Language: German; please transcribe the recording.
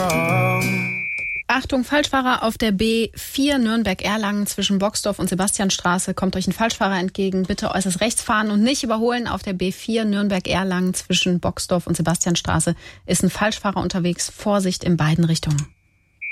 Achtung, Falschfahrer auf der B4 Nürnberg-Erlangen zwischen Boxdorf und Sebastianstraße. Kommt euch ein Falschfahrer entgegen, bitte äußerst rechts fahren und nicht überholen. Auf der B4 Nürnberg-Erlangen zwischen Boxdorf und Sebastianstraße ist ein Falschfahrer unterwegs. Vorsicht in beiden Richtungen.